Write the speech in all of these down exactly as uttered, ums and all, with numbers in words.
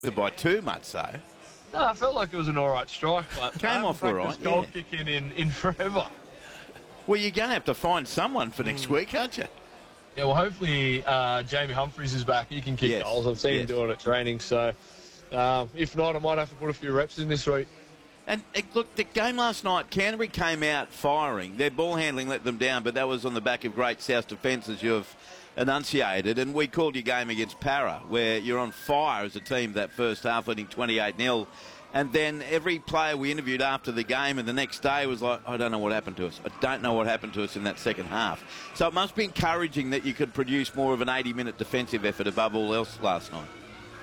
by too much, so. No, I felt like it was an all right strike, but Came off all right, goal yeah. kicking in, in forever. Well, you're going to have to find someone for next mm. week, aren't you? Yeah, well, hopefully uh, Jamie Humphries is back. He can kick yes. goals. I've seen yes. him do it at training. So, um, if not, I might have to put a few reps in this week. And uh, look, the game last night, Canterbury came out firing. Their ball handling let them down, but that was on the back of great South defence, as you've enunciated. And we called your game against Para, where you're on fire as a team that first half, leading twenty-eight nil. And then every player we interviewed after the game and the next day was like, I don't know what happened to us. I don't know what happened to us in that second half. So it must be encouraging that you could produce more of an eighty-minute defensive effort above all else last night.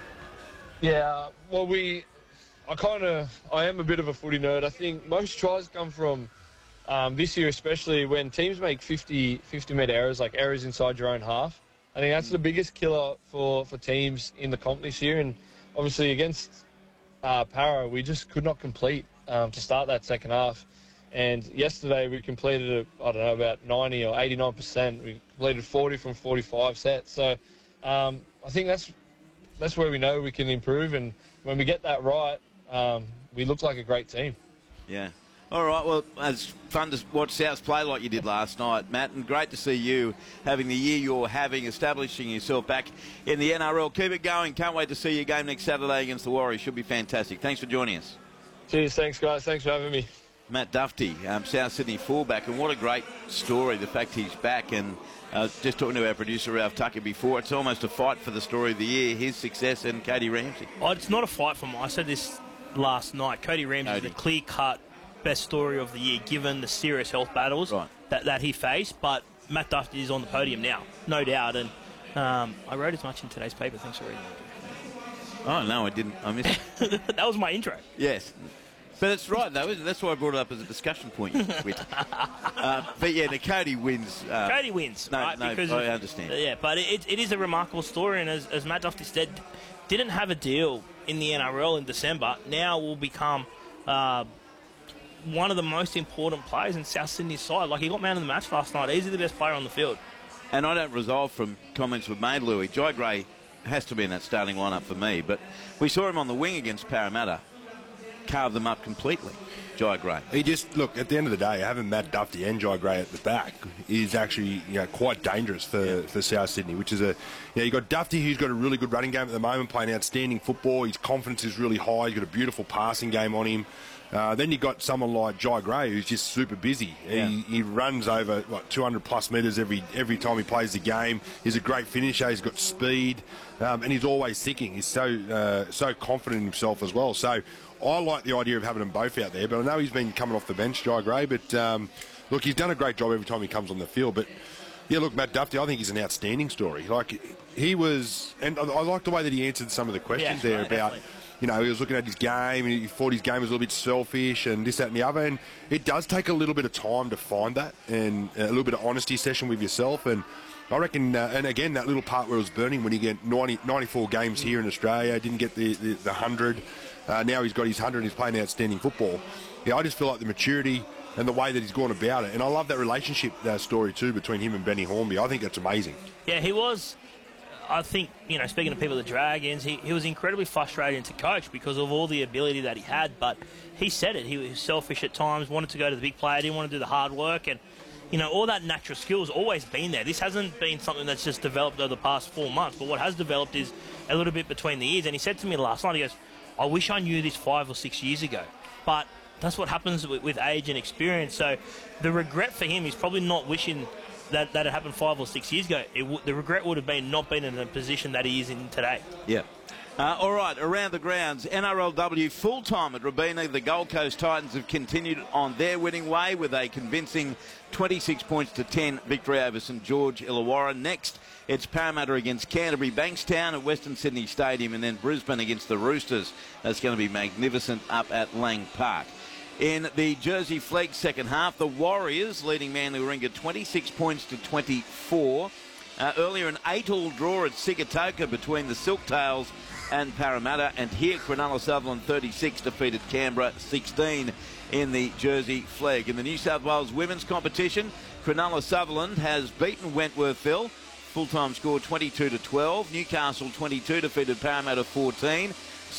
Yeah, well, we... I kind of... I am a bit of a footy nerd. I think most tries come from um, this year, especially when teams make fifty, fifty-metre errors, like errors inside your own half. I think that's the biggest killer for, for teams in the comp this year. And obviously against... Uh, Para, we just could not complete um, to start that second half. And yesterday we completed, a, I don't know, about ninety or eighty-nine percent. We completed forty from forty-five sets. So um, I think that's that's where we know we can improve. And when we get that right, um, we look like a great team. Yeah. All right, well, it's fun to watch South play like you did last night, Matt, and great to see you having the year you're having, establishing yourself back in the N R L. Keep it going. Can't wait to see your game next Saturday against the Warriors. Should be fantastic. Thanks for joining us. Cheers. Thanks, guys. Thanks for having me. Matt Dufty, um, South Sydney fullback, and what a great story, the fact he's back. And uh, just talking to our producer, Ralph Tucker, before, it's almost a fight for the story of the year, his success and Cody Ramsey. Oh, it's not a fight for me. I said this last night. Cody Ramsey is the clear-cut best story of the year, given the serious health battles right. that, that he faced. But Matt Dufty is on the podium now, no doubt. And um, I wrote as much in today's paper. Thanks for reading it. Oh, no, I didn't. I missed it. That was my intro. Yes. But it's right, though, isn't it? That's why I brought it up as a discussion point. uh, but, yeah, the Cody wins. Uh, Cody wins, no, right? No, because I of, understand. Yeah, but it, it is a remarkable story. And as, as Matt Dufty said, didn't have a deal in the N R L in December. Now will become... Uh, one of the most important players in South Sydney's side. Like, he got man of the match last night. Easily the best player on the field. And I don't resolve from comments we've made, Louis. Jai Gray has to be in that starting lineup for me. But we saw him on the wing against Parramatta. Carve them up completely. Jai Gray. He just, look, at the end of the day, having Matt Dufty and Jai Gray at the back is actually, you know, quite dangerous for, yeah. for South Sydney, which is a, you know, you've got Dufty, who's got a really good running game at the moment, playing outstanding football. His confidence is really high. He's got a beautiful passing game on him. Uh, then you've got someone like Jai Gray, who's just super busy. Yeah. He, he runs over, what, two hundred plus metres every every time he plays the game. He's a great finisher. He's got speed, um, and he's always thinking. He's so uh, so confident in himself as well. So I like the idea of having them both out there. But I know he's been coming off the bench, Jai Gray. But um, look, he's done a great job every time he comes on the field. But yeah, look, Matt Dufty, I think he's an outstanding story. Like, he was, and I, I like the way that he answered some of the questions yeah, there right, about. Definitely. You know, he was looking at his game, and he thought his game was a little bit selfish and this, that and the other. And it does take a little bit of time to find that and a little bit of honesty session with yourself. And I reckon, uh, and again, that little part where it was burning when you get ninety, ninety-four games here in Australia, didn't get the, the, the one hundred. Uh, now he's got his one hundred and he's playing outstanding football. Yeah, I just feel like the maturity and the way that he's gone about it. And I love that relationship uh, story too between him and Benny Hornby. I think that's amazing. Yeah, he was... I think, you know, speaking to people at the Dragons, he, he was incredibly frustrating to coach because of all the ability that he had, but he said it. He was selfish at times, wanted to go to the big player, didn't want to do the hard work, and, you know, all that natural skill has always been there. This hasn't been something that's just developed over the past four months, but what has developed is a little bit between the ears. And he said to me last night, he goes, I wish I knew this five or six years ago. But that's what happens with, with age and experience. So the regret for him is probably not wishing that that had happened five or six years ago. It w- the regret would have been not being in the position that he is in today. Yeah. Uh, all right, around the grounds, N R L W full-time at Robina. The Gold Coast Titans have continued on their winning way with a convincing twenty-six points to ten victory over St George Illawarra. Next, it's Parramatta against Canterbury Bankstown at Western Sydney Stadium, and then Brisbane against the Roosters. That's going to be magnificent up at Lang Park. In the Jersey Flegg second half, the Warriors leading Manly Warringah twenty-six points to twenty-four. Uh, earlier, an eight-all draw at Sigatoka between the Silktails and Parramatta. And here, Cronulla Sutherland thirty-six defeated Canberra sixteen in the Jersey Flegg. In the New South Wales women's competition, Cronulla Sutherland has beaten Wentworthville. Full-time score twenty-two to twelve. Newcastle twenty-two defeated Parramatta fourteen.